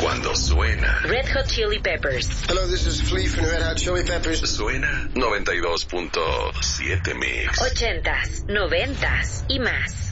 Cuando suena Red Hot Chili Peppers. Hello, this is Flea from Red Hot Chili Peppers. Suena 92.7 Mix. 80s, 90s y más.